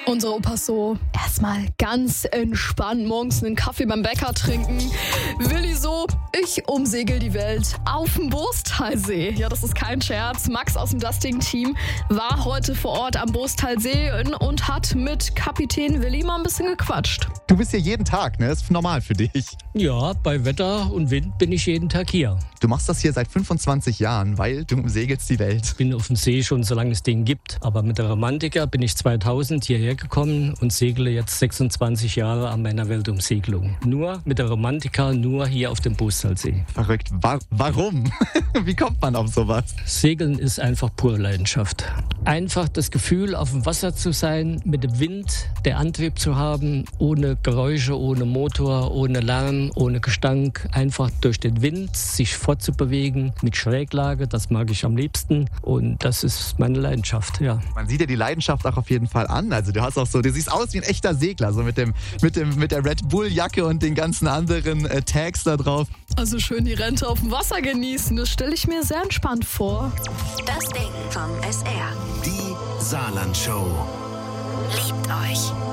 Unsere Opas so erstmal ganz entspannt morgens einen Kaffee beim Bäcker trinken. Willi so, ich umsegel die Welt auf dem Boostalsee. Ja, das ist kein Scherz. Max aus dem Dusting-Team war heute vor Ort am Boostalsee und hat mit Kapitän Willi mal ein bisschen gequatscht. Du bist hier jeden Tag, ne? Das ist normal für dich. Ja, bei Wetter und Wind bin ich jeden Tag hier. Du machst das hier seit 25 Jahren, weil du umsegelst die Welt. Ich bin auf dem See schon, solange es den gibt. Aber mit der Romantiker bin ich 2000 hierher gekommen und segle jetzt 26 Jahre an meiner Weltumsegelung. Nur mit der Romantiker, nur hier auf dem Boostalsee. Verrückt. Warum? Wie kommt man auf sowas? Segeln ist einfach pure Leidenschaft. Einfach das Gefühl, auf dem Wasser zu sein, mit dem Wind, der Antrieb zu haben, ohne Geräusche, ohne Motor, ohne Lärm, ohne Gestank. Einfach durch den Wind sich fortzubewegen mit Schräglage, das mag ich am liebsten. Und das ist meine Leidenschaft, ja. Man sieht ja die Leidenschaft auch auf jeden Fall an. Also du hast auch so, du siehst aus wie ein echter Segler, so mit der Red Bull Jacke und den ganzen anderen Tags da drauf. Also schön die Rente auf dem Wasser genießen, das stelle ich mir sehr entspannt vor. Das Ding vom SR. Die Saarland Show. Liebt euch.